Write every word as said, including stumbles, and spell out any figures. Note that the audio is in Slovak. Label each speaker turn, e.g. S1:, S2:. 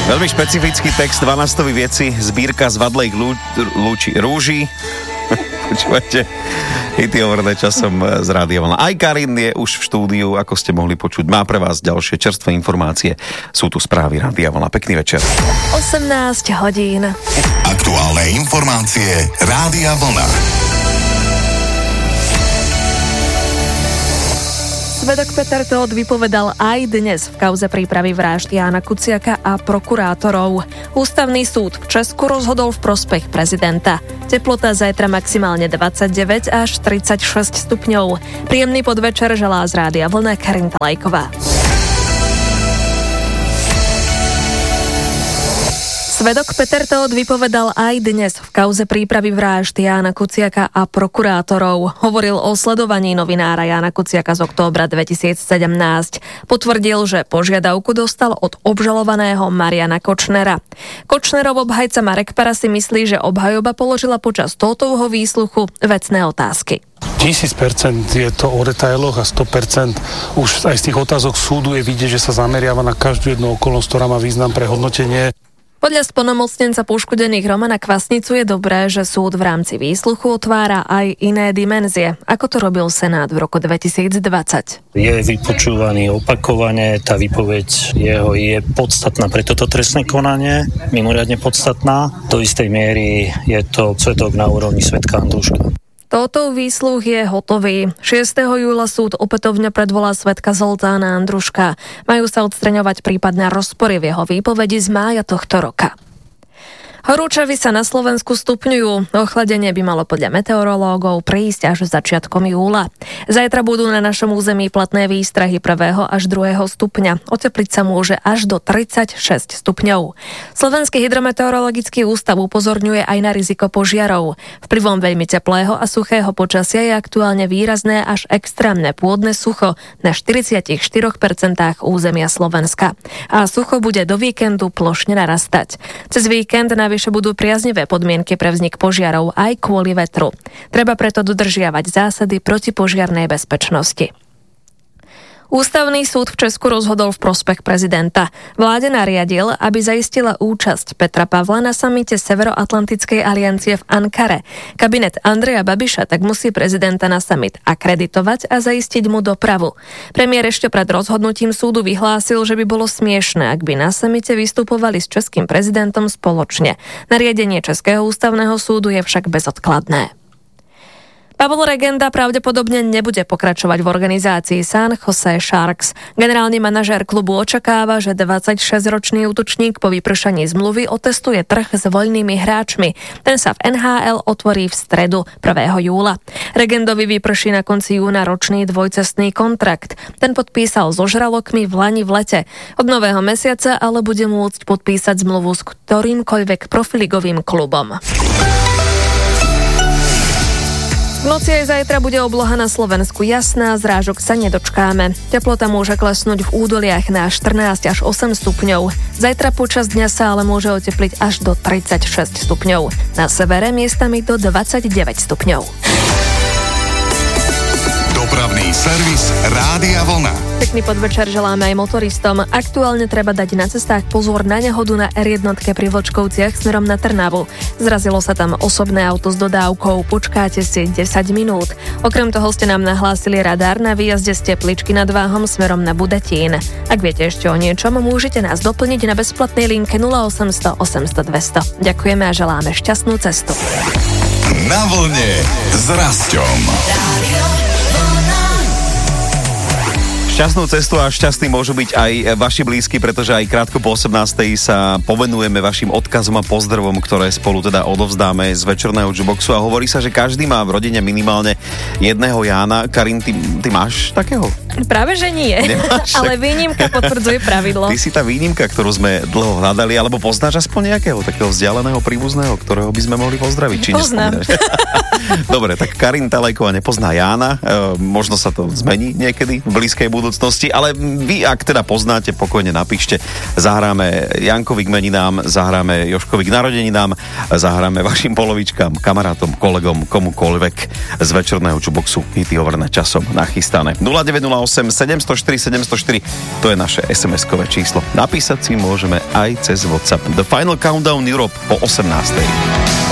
S1: Veľmi špecifický text, dvanástový vieci, zbírka z vadlej lú, lúči, rúži. Počúvate, hity overené časom z Rádia Vlna. Aj Karin je už v štúdiu, ako ste mohli počuť. Má pre vás ďalšie čerstvé informácie. Sú tu správy Rádia Vlna. Pekný večer.
S2: osemnásť hodín.
S3: Aktuálne informácie Rádia Vlna.
S2: Svedok Peter Tóth vypovedal aj dnes v kauze prípravy vraždy Jána Kuciaka a prokurátorov. Ústavný súd v Česku rozhodol v prospech prezidenta. Teplota zajtra maximálne dvadsaťdeväť až tridsaťšesť stupňov. Príjemný podvečer želá z Rádia Vlna Karin Talajková. Svedok Peter Tóth vypovedal aj dnes v kauze prípravy vraždy Jána Kuciaka a prokurátorov. Hovoril o sledovaní novinára Jána Kuciaka z októbra dvetisícsedemnásť. Potvrdil, že požiadavku dostal od obžalovaného Mariana Kočnera. Kočnerov obhajca Marek Para si myslí, že obhajoba položila počas Tóthovho výsluchu vecné otázky.
S4: Tisíc percent je to o detailoch a sto percent už aj z tých otázok súdu je vidieť, že sa zameriava na každú jednu okolnosť, ktorá má význam pre hodnotenie.
S2: Podľa splnomocnenca poškodených Romana Kvasnicu je dobré, že súd v rámci výsluchu otvára aj iné dimenzie, ako to robil Senát v roku dvetisícdvadsať.
S5: Je vypočúvaný opakovane, tá výpoveď jeho je podstatná pre toto trestné konanie, mimoriadne podstatná. Do istej miery je to svedok na úrovni svedka Andruška.
S2: Tóthov výsluch je hotový. šiesteho júla súd opätovne predvolá svedka Zoltána Andruška. Majú sa odstraňovať prípadné rozpory v jeho výpovedi z mája tohto roka. Horúčavy sa na Slovensku stupňujú. Ochladenie by malo podľa meteorológov prísť až začiatkom júla. Zajtra budú na našom území platné výstrahy prvého až druhého stupňa. Otepliť sa môže až do tridsaťšesť stupňov. Slovenský hydrometeorologický ústav upozorňuje aj na riziko požiarov. Vplyvom veľmi teplého a suchého počasia je aktuálne výrazné až extrémne pôdne sucho na štyridsaťštyri percent územia Slovenska. A sucho bude do víkendu plošne narastať. Cez víkend na Navyše budú priaznivé podmienky pre vznik požiarov aj kvôli vetru. Treba preto dodržiavať zásady protipožiarnej bezpečnosti. Ústavný súd v Česku rozhodol v prospech prezidenta. Vláde nariadil, aby zaistila účasť Petra Pavla na samite Severoatlantickej aliancie v Ankare. Kabinet Andreja Babiša tak musí prezidenta na samit akreditovať a zaistiť mu dopravu. Premiér ešte pred rozhodnutím súdu vyhlásil, že by bolo smiešné, ak by na samite vystupovali s českým prezidentom spoločne. Nariadenie Českého ústavného súdu je však bezodkladné. Pavol Regenda pravdepodobne nebude pokračovať v organizácii San Jose Sharks. Generálny manažér klubu očakáva, že dvadsaťšesťročný útočník po vypršaní zmluvy otestuje trh s voľnými hráčmi. Ten sa v en há el otvorí v stredu prvého júla. Regendovi vyprší na konci júna ročný dvojcestný kontrakt. Ten podpísal so Žralokmi v lani v lete. Od nového mesiaca ale bude môcť podpísať zmluvu s ktorýmkoľvek profiligovým klubom. V noci aj zajtra bude obloha na Slovensku jasná, zrážok sa nedočkáme. Teplota môže klesnúť v údoliach na štrnásť až osem stupňov. Zajtra počas dňa sa ale môže otepliť až do tridsaťšesť stupňov. Na severe miestami do dvadsaťdeväť stupňov.
S3: Dopravný servis Rádia Vlna.
S2: Pekný podvečer želáme aj motoristom. Aktuálne treba dať na cestách pozor na nehodu na er jedna pri Vlčkovciach smerom na Trnavu. Zrazilo sa tam osobné auto s dodávkou. Počkáte si desať minút. Okrem toho ste nám nahlásili radar na výjazde z Tepličky nad Váhom smerom na Budatín. Ak viete ešte o niečom, môžete nás doplniť na bezplatnej linke nula osemsto osemsto dvesto. Ďakujeme a želáme šťastnú cestu.
S3: Na vlne s Rasťom.
S1: Šťastnú cestu a šťastný môžu byť aj vaši blízky, pretože aj krátko po osemnástej sa povenujeme vašim odkazom a pozdravom, ktoré spolu teda odovzdáme z večerného jukeboxu a hovorí sa, že každý má v rodine minimálne jedného Jána. Karin, ty, ty máš takého?
S2: Práve, že nie. Nemáš? Ale výnimka potvrdzuje pravidlo.
S1: Ty si tá výnimka, ktorú sme dlho hľadali, alebo poznáš aspoň nejakého takého vzdialeného príbuzného, ktorého by sme mohli pozdraviť? Či
S2: Poznám.
S1: Dobre, tak Karin Talajková nepozná Jána, e, možno sa to zmení niekedy v blízkej budúcnosti. budúcnosti, ale vy, ak teda poznáte, pokojne napíšte. Zahráme Jankovi k meninám, zahráme Jožkovi k narodeninám, zahráme vašim polovičkám, kamarátom, kolegom, komukoľvek z večerného Čuboxu. Hity overené časom nachystané. nula deväť nula osem sedem nula štyri sedem nula štyri, to je naše es em es-kové číslo. Napísať si môžeme aj cez WhatsApp. The Final Countdown Europe po osemnástej.